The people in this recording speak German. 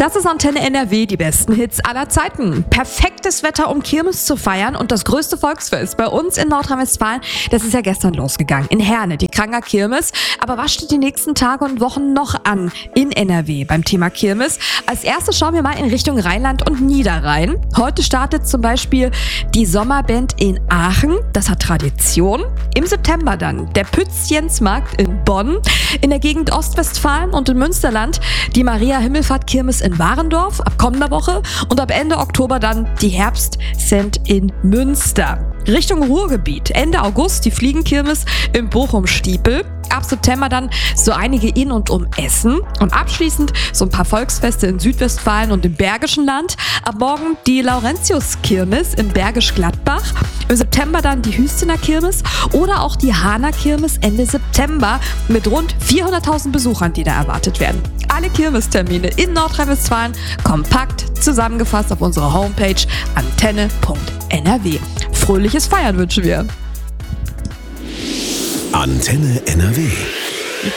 Das ist Antenne NRW, die besten Hits aller Zeiten. Perfektes Wetter, um Kirmes zu feiern und das größte Volksfest bei uns in Nordrhein-Westfalen, das ist ja gestern losgegangen. In Herne, die Kranger Kirmes. Aber was steht die nächsten Tage und Wochen noch an in NRW beim Thema Kirmes? Als erstes schauen wir mal in Richtung Rheinland und Niederrhein. Heute startet zum Beispiel die Sommerband in Aachen. Das hat Tradition. Im September dann der Pützchensmarkt in Bonn. In der Gegend Ostwestfalen und im Münsterland die Maria-Himmelfahrt-Kirmes in Warendorf ab kommender Woche und ab Ende Oktober dann die Herbst-Cent in Münster. Richtung Ruhrgebiet, Ende August die Fliegenkirmes im Bochum-Stiepel. Ab September dann so einige in und um Essen. Und abschließend so ein paar Volksfeste in Südwestfalen und im Bergischen Land. Ab morgen die Laurentius-Kirmes in Bergisch Gladbach. Im September dann die Hüstener Kirmes oder auch die Hahner Kirmes Ende September mit rund 400.000 Besuchern, die da erwartet werden. Alle Kirmestermine in Nordrhein-Westfalen kompakt zusammengefasst auf unserer Homepage antenne.nrw. Fröhliches Feiern wünschen wir. Antenne NRW.